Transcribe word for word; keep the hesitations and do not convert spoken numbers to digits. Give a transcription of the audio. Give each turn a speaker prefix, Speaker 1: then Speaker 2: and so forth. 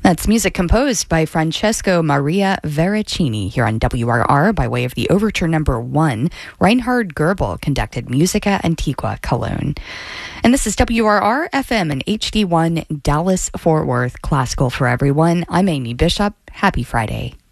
Speaker 1: That's music composed by Francesco Maria Veracini here on W R R by way of the Overture Number One. Reinhard Goebel conducted Musica Antiqua Cologne. And this is W R R F M and H D one Dallas Fort Worth Classical for Everyone. I'm Amy Bishop. Happy Friday.